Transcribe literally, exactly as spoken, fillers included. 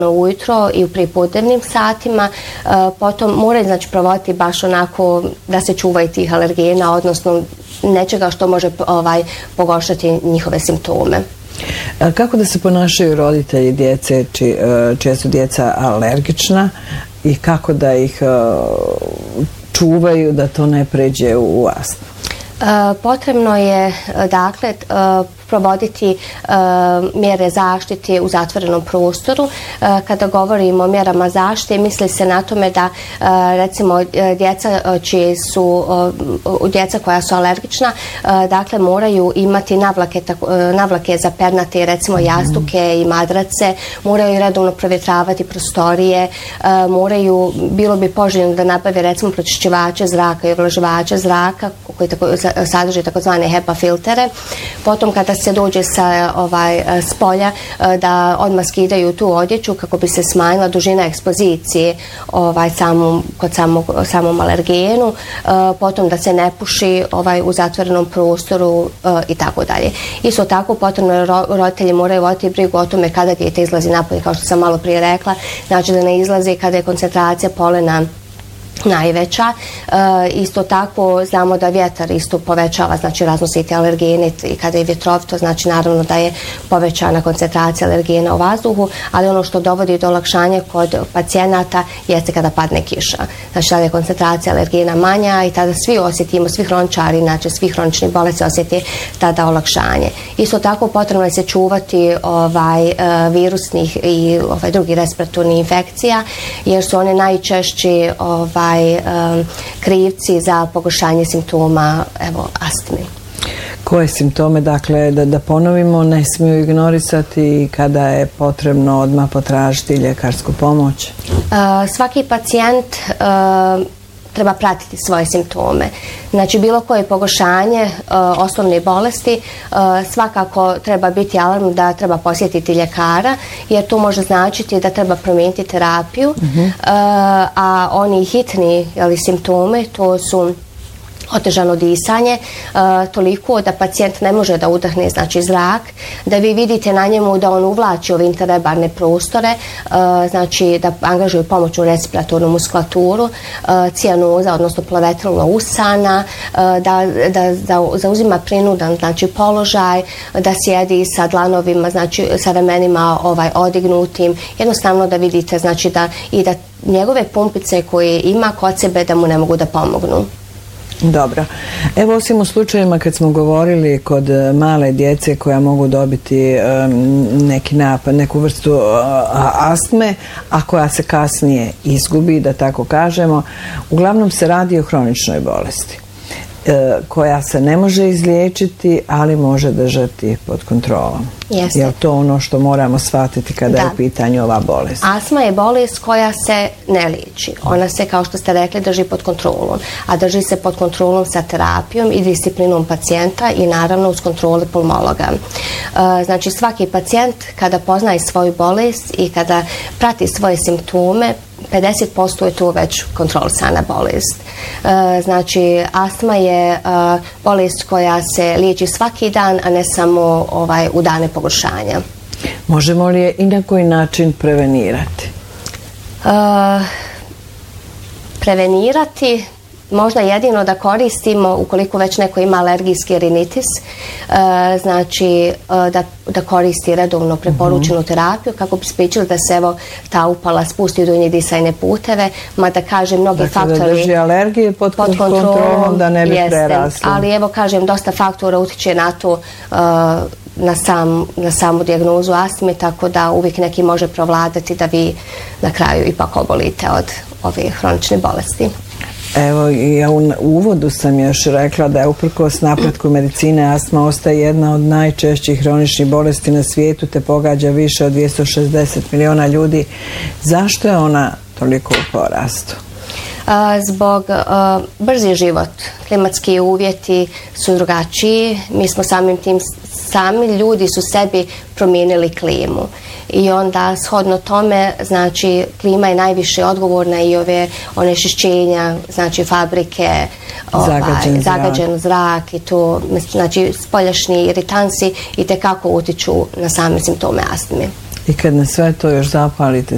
ujutro i u prepodnevnim satima, potom moraju znači provoditi baš onako da se čuvaju tih alergena, odnosno nečega što može ovaj, pogoršati njihove simptome. A kako da se ponašaju roditelji djece či, čija su djeca alergična i kako da ih čuvaju da to ne pređe u astmu? Potrebno je dakle provoditi mjere zaštite u zatvorenom prostoru. Kada govorimo o mjerama zaštite, misli se na tome da recimo djeca čije su djeca koja su alergična, dakle moraju imati navlake, navlake za pernate, recimo jastuke i madrace, moraju redovno provjetravati prostorije, moraju, bilo bi poželjno da nabave recimo pročišćivače zraka i ovlaživače zraka koji tako, sadrže takozvane HEPA filtere. Potom kada se dođe sa ovaj s polja da odmah skidaju tu odjeću kako bi se smanjila dužina ekspozicije ovaj samom kod samog samom alergenu, potom da se ne puši ovaj u zatvorenom prostoru i tako dalje. Isto tako potrebno roditelji moraju voditi brigu o tome kada dijete izlazi napolje, kao što sam malo prije rekla, znači da ne izlazi kada je koncentracija polena najveća. E, isto tako znamo da vjetar isto povećava, znači raznositi alergene i kada je vjetrovito, znači naravno da je povećana koncentracija alergena u vazduhu, ali ono što dovodi do olakšanja kod pacijenata jeste kada padne kiša. Znači tada je koncentracija alergena manja i tada svi osjetimo, svi hroničari, znači svi hronični bolesti osjeti tada olakšanje. Isto tako potrebno je se čuvati ovaj, virusnih i ovaj, drugih respiratornih infekcija, jer su one najčešće ovaj, Um, krivci za pogoršanje simptoma evo, astme. Koje simptome, dakle, da, da ponovimo, ne smiju ignorisati kada je potrebno odmah potražiti ljekarsku pomoć? Uh, svaki pacijent uh, treba pratiti svoje simptome. Znači bilo koje pogoršanje uh, osnovne bolesti uh, svakako treba biti alarm da treba posjetiti ljekara, jer to može značiti da treba promijeniti terapiju, uh-huh. uh, a oni hitni jeli, simptome to su otežano disanje, uh, toliko da pacijent ne može da udahne znači zrak, da vi vidite na njemu da on uvlači ove interrebarne prostore, uh, znači da angažuje pomoćnu respiratornu muskulaturu, uh, cijanoza, odnosno plovetralno usana, uh, da, da, da zauzima prinudan znači položaj, da sjedi sa dlanovima, znači sa ramenima ovaj, odignutim, jednostavno da vidite znači da i da njegove pumpice koje ima kod sebe da mu ne mogu da pomognu. Dobro. Evo, osim u slučajevima kad smo govorili kod male djece koja mogu dobiti um, neki napad, neku vrstu uh, astme, a koja se kasnije izgubi, da tako kažemo, uglavnom se radi o hroničnoj bolesti e, koja se ne može izliječiti, ali može držati pod kontrolom. Jeste. Je li to ono što moramo shvatiti kada da. je u pitanju ova bolest? Astma je bolest koja se ne liječi. Ona se, kao što ste rekli, drži pod kontrolom. A drži se pod kontrolom sa terapijom i disciplinom pacijenta i naravno uz kontrole pulmologa. E, znači svaki pacijent kada poznaje svoju bolest i kada prati svoje simptome, pedeset posto je to već kontrolisana bolest. E, znači astma je e, bolest koja se liječi svaki dan, a ne samo ovaj, u dane pogoršanja. Možemo li je i na koji način prevenirati? E, prevenirati možda jedino da koristimo, ukoliko već neko ima alergijski rinitis, e, znači e, da, da koristi redovno preporučenu uh-huh. terapiju kako bi spriječili da se evo ta upala spusti u donje disajne puteve, mada kažem mnogi dakle, faktori... da drži alergije pod, pod kontrolom, kontrolom da ne bi prerasli. Ali evo kažem, dosta faktora utječe na to uh, na, sam, na samu dijagnozu astme, tako da uvijek neki može provladati da vi na kraju ipak obolite od ove hronične bolesti. Evo, ja u uvodu sam još rekla da je uprkos napretku medicine astma ostaje jedna od najčešćih hroničnih bolesti na svijetu te pogađa više od dvjesto šezdeset miliona ljudi. Zašto je ona toliko u porastu? Zbog uh, brzi život, klimatski uvjeti su drugačiji, mi smo samim tim, sami ljudi su sebi promijenili klimu i onda shodno tome, znači klima je najviše odgovorna i ove onečišćenja, znači fabrike, zagađen, ovaj, zagađen zrak. zrak i to, znači spoljašnji iritansi i tekako utiču na same simptome astme. I kad na sve to još zapalite